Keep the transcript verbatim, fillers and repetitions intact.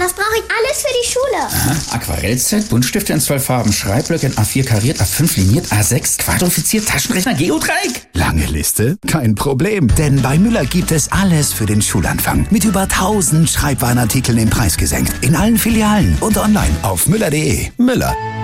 das brauche ich alles für die Schule. Aha. Aquarellset, Buntstifte in zwölf Farben, Schreibblöcke in A vier kariert, A fünf liniert, A sechs quadrifiziert, Taschenrechner, Geodreieck. Lange Liste? Kein Problem, denn bei Müller gibt es alles für den Schulanfang. Mit über tausend Schreibwarenartikeln im Preis gesenkt. In allen Filialen und online auf müller punkt de. Müller,